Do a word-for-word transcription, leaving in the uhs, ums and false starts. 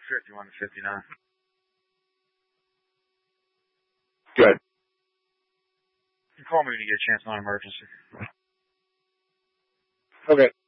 fifty-one to fifty-nine. Good. You call me when you get a chance on emergency. Okay.